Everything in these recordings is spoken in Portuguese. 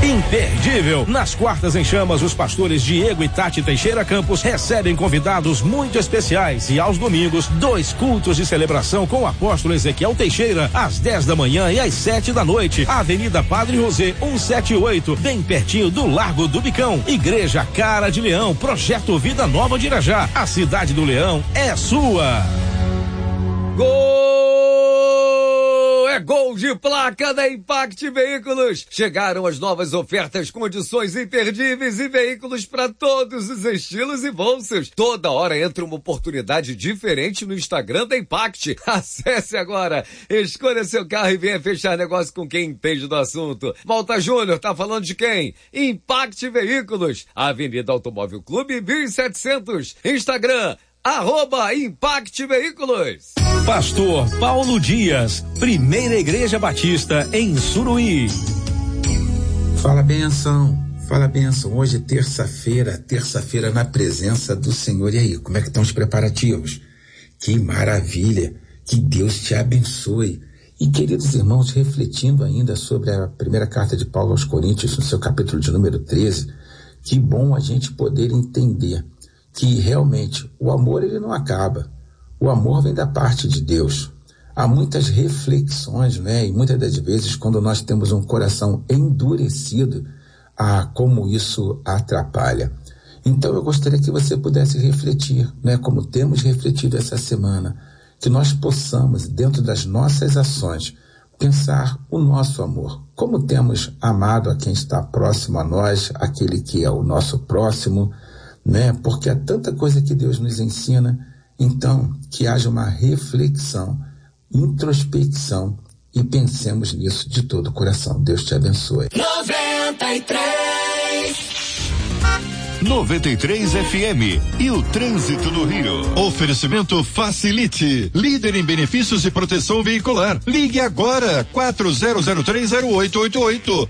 imperdível. Nas quartas em chamas, os pastores Diego e Tati Teixeira Campos recebem convidados muito especiais e aos domingos, 2 cultos de celebração com o apóstolo Ezequiel Teixeira, às 10 da manhã e às 7 da noite. Avenida Padre José 178, bem pertinho do Largo do Bicão. Igreja Cara de Leão, Projeto Vida Nova de Irajá. A cidade do Leão é sua. Gol! É gol de placa da Impact Veículos. Chegaram as novas ofertas, condições imperdíveis e veículos para todos os estilos e bolsos. Toda hora entra uma oportunidade diferente no Instagram da Impact. Acesse agora, escolha seu carro e venha fechar negócio com quem entende do assunto. Malta Júnior, tá falando de quem? Impact Veículos, Avenida Automóvel Clube 1700, Instagram @Impact Veículos. Pastor Paulo Dias, Primeira Igreja Batista em Suruí. Fala benção. Hoje é terça-feira na presença do Senhor. E aí, como é que estão os preparativos? Que maravilha, que Deus te abençoe. E queridos irmãos, refletindo ainda sobre a primeira carta de Paulo aos Coríntios, no seu capítulo de número 13, que bom a gente poder entender que realmente o amor ele não acaba. O amor vem da parte de Deus. Há muitas reflexões, né? E muitas das vezes quando nós temos um coração endurecido, como isso atrapalha. Então eu gostaria que você pudesse refletir, né? Como temos refletido essa semana, que nós possamos, dentro das nossas ações, pensar o nosso amor. Como temos amado a quem está próximo a nós, aquele que é o nosso próximo, né? Porque há tanta coisa que Deus nos ensina. Então, que haja uma reflexão, introspecção e pensemos nisso de todo o coração. Deus te abençoe. 93 FM e o trânsito no Rio. Oferecimento Facilite, líder em benefícios e proteção veicular. Ligue agora, 40030888,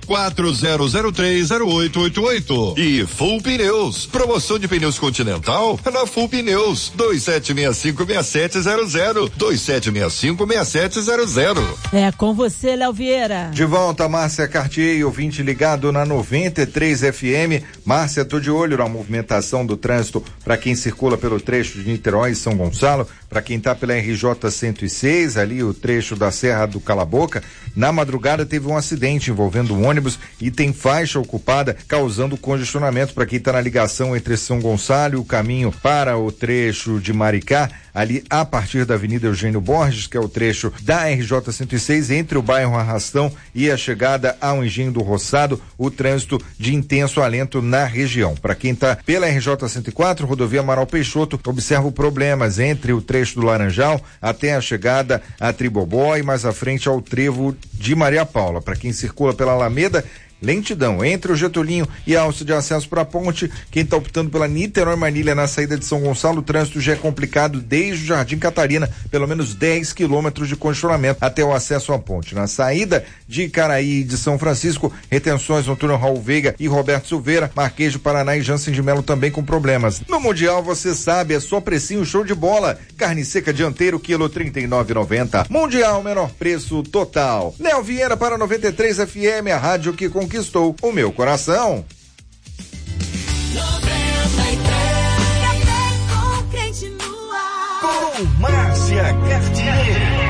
40030888. E Full Pneus, promoção de pneus Continental na Full Pneus, 27656700, 27656700. É com você, Léo Vieira. De volta, Márcia Cartier, ouvinte ligado na 93 FM. Márcia, tô de olho na movimentação do trânsito para quem circula pelo trecho de Niterói e São Gonçalo, para quem está pela RJ 106, ali o trecho da Serra do Cala-Boca. Na madrugada teve um acidente envolvendo um ônibus e tem faixa ocupada, causando congestionamento para quem está na ligação entre São Gonçalo e o caminho para o trecho de Maricá, ali a partir da Avenida Eugênio Borges, que é o trecho da RJ 106, entre o bairro Arrastão e a chegada ao Engenho do Roçado, o trânsito de intenso alento na região. Para quem está pela RJ 104, rodovia Amaral Peixoto, observa problemas entre o trecho do Laranjal até a chegada a Tribobó e mais à frente ao trevo de Maria Paula. Para quem circula pela Alameda, lentidão entre o Getulinho e a alça de acesso para a ponte. Quem está optando pela Niterói Manilha na saída de São Gonçalo, o trânsito já é complicado desde o Jardim Catarina, pelo menos 10 quilômetros de congestionamento até o acesso à ponte. Na saída de Caraí e de São Francisco, retenções no túnel Raul Veiga e Roberto Silveira, Marquês do Paraná e Jansen de Melo também com problemas. No Mundial, você sabe, é só precinho, show de bola. Carne seca dianteiro, quilo R$39,90. Mundial, menor preço total. Léo Vieira para 93 FM, a rádio que conquistou o meu coração. 93 com Márcia Cartier.